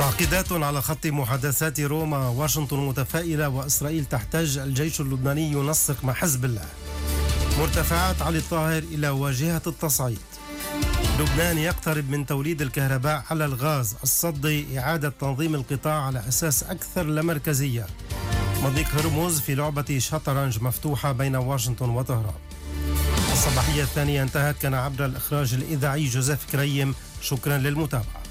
تعقيدات على خط محادثات روما، واشنطن متفائلة وإسرائيل تحتاج الجيش اللبناني ينسق مع حزب الله. مرتفعات علي الطاهر إلى واجهة التصعيد. لبنان يقترب من توليد الكهرباء على الغاز. الصدي إعادة تنظيم القطاع على أساس أكثر لامركزية. مضيق هرمز في لعبة شطرنج مفتوحة بين واشنطن وطهران. الصباحية الثانية انتهت، كان عبر الإخراج الإذاعي جوزيف كريم. شكرا للمتابعة.